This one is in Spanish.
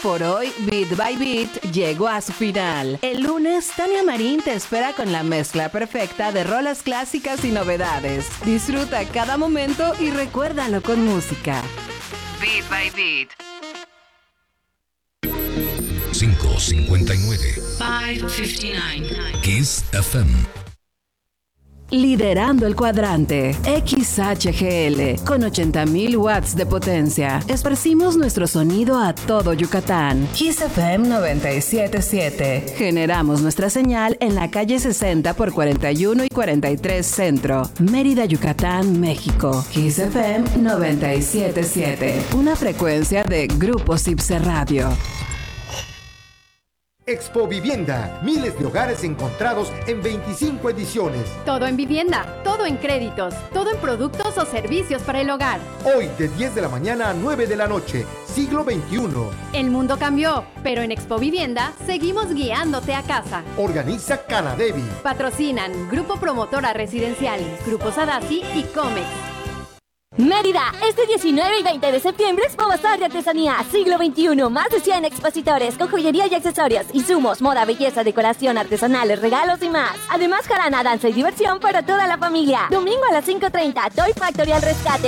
Por hoy, Beat by Beat llegó a su final. El lunes, Tania Marín te espera con la mezcla perfecta de rolas clásicas y novedades. Disfruta cada momento y recuérdalo con música. Beat by Beat. 5:59. 5:59. Kiss FM. Liderando el cuadrante, XHGL, con 80.000 watts de potencia. Esparcimos nuestro sonido a todo Yucatán. Kiss FM 97.7. Generamos nuestra señal en la calle 60 por 41 y 43 Centro, Mérida, Yucatán, México. Kiss FM 97.7. Una frecuencia de Grupo Cipse Radio. Expo Vivienda, miles de hogares encontrados en 25 ediciones. Todo en vivienda, todo en créditos, todo en productos o servicios para el hogar. Hoy de 10 de la mañana a 9 de la noche, siglo XXI. El mundo cambió, pero en Expo Vivienda seguimos guiándote a casa. Organiza Canadevi. Patrocinan Grupo Promotora Residencial, Grupo Sadasi y Comex. Mérida, este 19 y 20 de septiembre, Expo Bazar de Artesanía, siglo XXI, más de 100 expositores con joyería y accesorios, insumos, moda, belleza, decoración, artesanales, regalos y más. Además, jarana, danza y diversión para toda la familia. Domingo a las 5:30, Toy Factory al rescate.